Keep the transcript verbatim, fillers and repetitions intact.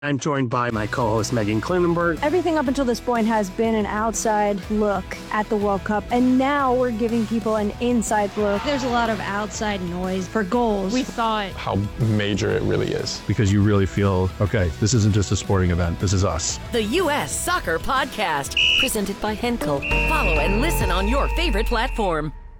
I'm joined by my co-host, Megan Klinenberg. Everything up until this point has been an outside look at the World Cup, and now we're giving people an inside look. There's a lot of outside noise for goals. We thought how major it really is. Because you really feel, okay, this isn't just a sporting event, this is us. The U S Soccer Podcast, presented by Henkel. Follow and listen on your favorite platform.